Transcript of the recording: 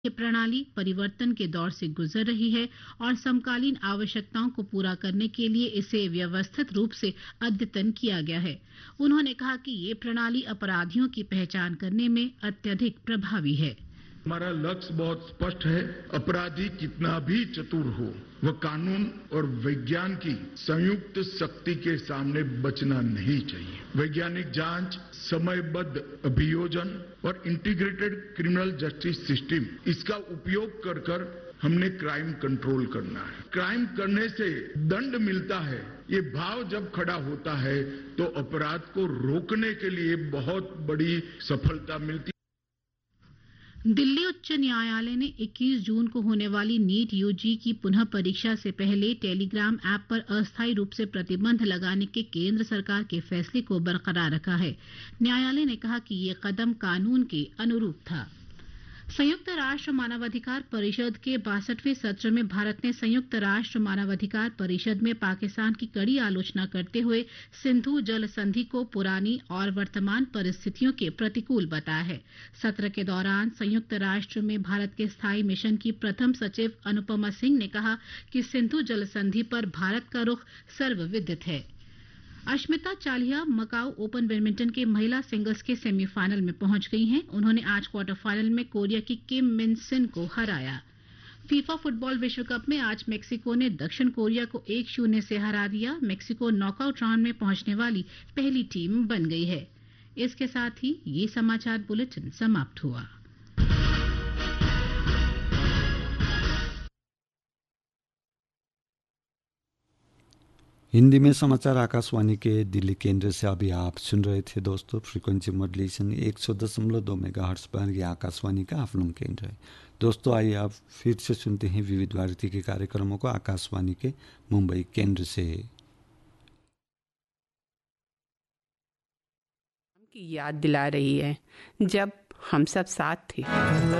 ये प्रणाली परिवर्तन के दौर से गुजर रही है और समकालीन आवश्यकताओं को पूरा करने के लिए इसे व्यवस्थित रूप से अद्यतन किया गया है। उन्होंने कहा कि ये प्रणाली अपराधियों की पहचान करने में अत्यधिक प्रभावी है। हमारा लक्ष्य बहुत स्पष्ट है। अपराधी कितना भी चतुर हो, वह कानून और विज्ञान की संयुक्त शक्ति के सामने बचना नहीं चाहिए। वैज्ञानिक जांच, समयबद्ध अभियोजन और इंटीग्रेटेड क्रिमिनल जस्टिस सिस्टम, इसका उपयोग कर हमने क्राइम कंट्रोल करना है। क्राइम करने से दंड मिलता है, ये भाव जब खड़ा होता है तो अपराध को रोकने के लिए बहुत बड़ी सफलता मिलती है। दिल्ली उच्च न्यायालय ने 21 जून को होने वाली नीट यूजी की पुनः परीक्षा से पहले टेलीग्राम ऐप पर अस्थायी रूप से प्रतिबंध लगाने के केंद्र सरकार के फैसले को बरकरार रखा है। न्यायालय ने कहा कि ये कदम कानून के अनुरूप था। संयुक्त राष्ट्र मानवाधिकार परिषद के 62वें सत्र में भारत ने संयुक्त राष्ट्र मानवाधिकार परिषद में पाकिस्तान की कड़ी आलोचना करते हुए सिंधु जल संधि को पुरानी और वर्तमान परिस्थितियों के प्रतिकूल बताया है। सत्र के दौरान संयुक्त राष्ट्र में भारत के स्थायी मिशन की प्रथम सचिव अनुपमा सिंह ने कहा कि सिंधु जल संधि पर भारत का रुख सर्वविदित है। अश्मिता चालिहा मकाऊ ओपन बैडमिंटन के महिला सिंगल्स के सेमीफाइनल में पहुंच गई हैं। उन्होंने आज क्वार्टर फाइनल में कोरिया की किम मिन सिन को हराया। फीफा फुटबॉल विश्व कप में आज मेक्सिको ने दक्षिण कोरिया को 1-0 से हरा दिया। मेक्सिको नॉकआउट राउंड में पहुंचने वाली पहली टीम बन गई है। इसके साथ ही ये समाचार बुलेटिन समाप्त हुआ। हिंदी में समाचार आकाशवाणी के दिल्ली केंद्र से अभी आप सुन रहे थे दोस्तों। फ्रीक्वेंसी मॉड्यूलेशन 100.2 मेगाहर्ट्ज पर यह आकाशवाणी का आप लोग केंद्र है। दोस्तों आइए आप फिर से सुनते हैं विविध भारती के कार्यक्रमों को आकाशवाणी के मुंबई केंद्र से। की याद दिला रही है जब हम सब साथ थे।